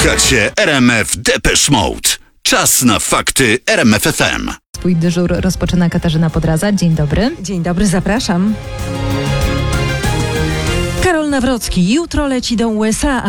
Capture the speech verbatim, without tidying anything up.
Słuchacie R M F Depeche Mode. Czas na fakty R M F F M. Swój dyżur rozpoczyna Katarzyna Podraza. Dzień dobry. Dzień dobry, zapraszam. Karol Nawrocki jutro leci do U S A.